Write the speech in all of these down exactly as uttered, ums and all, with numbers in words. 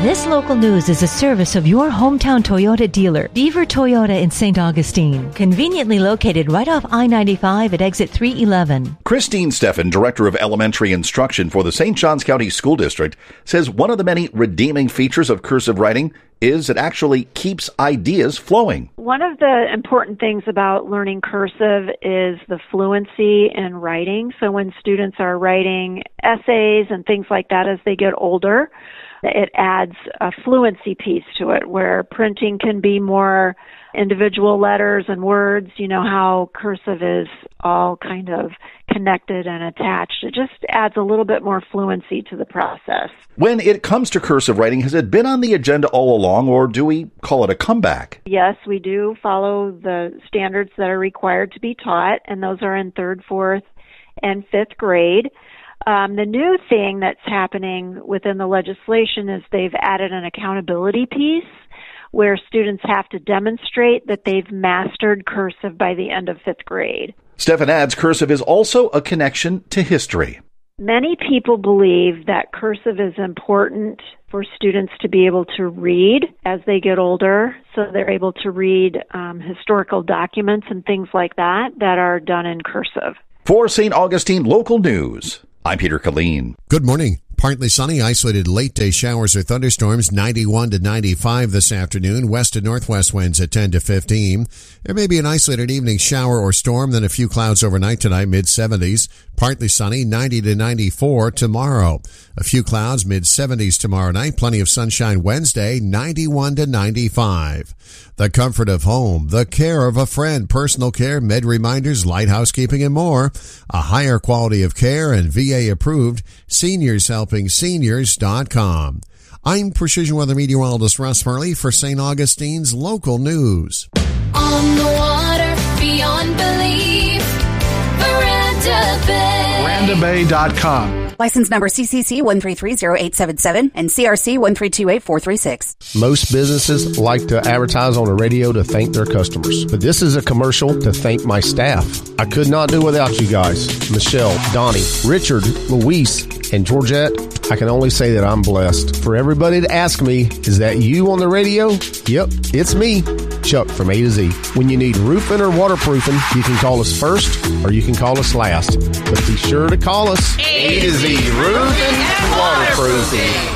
This local news is a service of your hometown Toyota dealer, Beaver Toyota in Saint Augustine, conveniently located right off I ninety-five at exit three eleven. Christine Steffen, Director of Elementary Instruction for the Saint Johns County School District, says one of the many redeeming features of cursive writing is it actually keeps ideas flowing. One of the important things about learning cursive is the fluency in writing. So when students are writing essays and things like that as they get older, it adds a fluency piece to it where printing can be more individual letters and words. You know how cursive is all kind of connected and attached. It just adds a little bit more fluency to the process. When it comes to cursive writing, has it been on the agenda all along, or do we call it a comeback? Yes, we do follow the standards that are required to be taught, and those are in third, fourth, and fifth grade. Um, the new thing that's happening within the legislation is they've added an accountability piece where students have to demonstrate that they've mastered cursive by the end of fifth grade. Steffen adds cursive is also a connection to history. Many people believe that cursive is important for students to be able to read as they get older, so they're able to read um, historical documents and things like that that are done in cursive. For Saint Augustine Local News, I'm Peter Killeen. Good morning. Partly sunny, isolated late-day showers or thunderstorms, ninety-one to ninety-five this afternoon. West to northwest winds at ten to fifteen. There may be an isolated evening shower or storm, then a few clouds overnight tonight, mid-seventies. Partly sunny, ninety to ninety-four tomorrow. A few clouds, mid-seventies tomorrow night. Plenty of sunshine Wednesday, ninety-one to ninety-five. The comfort of home, the care of a friend, personal care, med reminders, light housekeeping, and more. A higher quality of care and V A approved. Seniors Helping Seniors dot com. I'm Precision Weather Meteorologist Russ Murley for Saint Augustine's Local News. On the water, beyond belief, Veranda Bay. Veranda Bay dot com. License number C C C one three three zero eight seven seven and C R C one three two eight four three six. Most businesses like to advertise on the radio to thank their customers, but this is a commercial to thank my staff. I could not do without you guys. Michelle, Donnie, Richard, Luis, and Georgette. I can only say that I'm blessed. For everybody to ask me, is that you on the radio? Yep, it's me, Chuck from A to Z. When you need roofing or waterproofing, you can call us first or you can call us last. But be sure to call us A to Z Roofing and Waterproofing.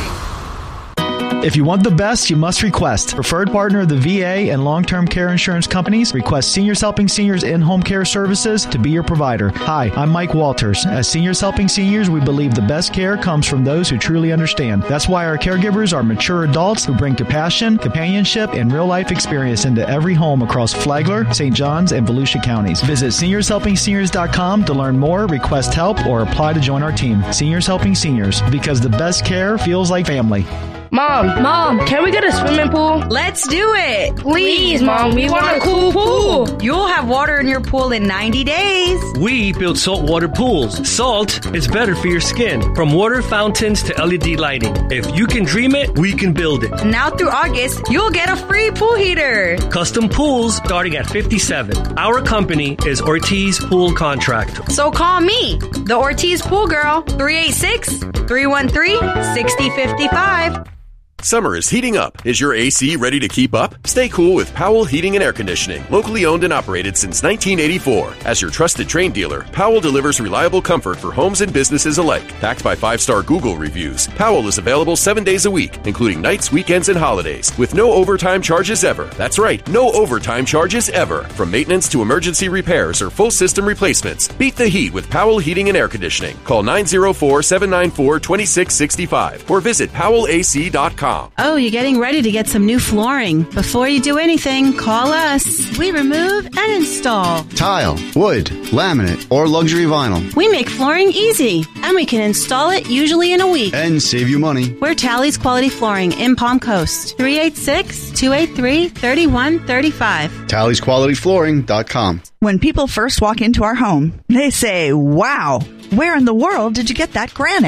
If you want the best, you must request. Preferred partner of the V A and long-term care insurance companies, request Seniors Helping Seniors in-home care services to be your provider. Hi, I'm Mike Walters. As Seniors Helping Seniors, we believe the best care comes from those who truly understand. That's why our caregivers are mature adults who bring compassion, companionship, and real-life experience into every home across Flagler, Saint Johns, and Volusia counties. Visit Seniors Helping Seniors dot com to learn more, request help, or apply to join our team. Seniors Helping Seniors, because the best care feels like family. Mom, Mom, can we get a swimming pool? Let's do it. Please, Mom, we want a cool pool. You'll have water in your pool in ninety days. We build saltwater pools. Salt is better for your skin. From water fountains to L E D lighting. If you can dream it, we can build it. Now through August, you'll get a free pool heater. Custom pools starting at fifty-seven dollars. Our company is Ortiz Pool Contractor. So call me, the Ortiz Pool Girl, three eight six, three one three, six zero five five. Summer is heating up. Is your A C ready to keep up? Stay cool with Powell Heating and Air Conditioning, locally owned and operated since nineteen eighty-four. As your trusted Trane dealer, Powell delivers reliable comfort for homes and businesses alike. Backed by five-star Google reviews, Powell is available seven days a week, including nights, weekends, and holidays, with no overtime charges ever. That's right, no overtime charges ever. From maintenance to emergency repairs or full system replacements, beat the heat with Powell Heating and Air Conditioning. Call nine oh four, seven nine four, two six six five or visit powell A C dot com. Oh, you're getting ready to get some new flooring. Before you do anything, call us. We remove and install tile, wood, laminate, or luxury vinyl. We make flooring easy, and we can install it usually in a week. And save you money. We're Tally's Quality Flooring in Palm Coast. three eight six, two eight three, three one three five. Tally's Quality Flooring dot com. When people first walk into our home, they say, wow, where in the world did you get that granite?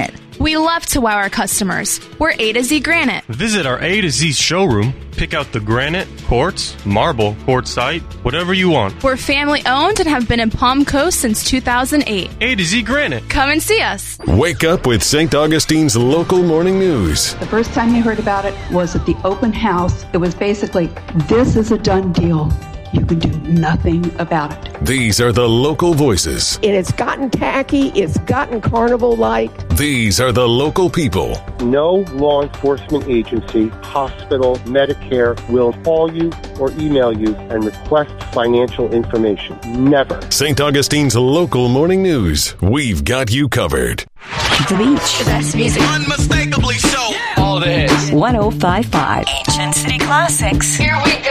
We love to wow our customers. We're A to Z Granite. Visit our A to Z showroom. Pick out the granite, quartz, marble, quartzite, whatever you want. We're family owned and have been in Palm Coast since two thousand eight. A to Z Granite. Come and see us. Wake up with Saint Augustine's local morning news. The first time you heard about it was at the open house. It was basically, this is a done deal. You can do nothing about it. These are the local voices. It has gotten tacky. It's gotten carnival-like. These are the local people. No law enforcement agency, hospital, Medicare will call you or email you and request financial information. Never. Saint Augustine's local morning news. We've got you covered. The Beach. The best music. Unmistakably so. Yeah. All the hits. one oh five point five. Ancient City Classics. Here we go.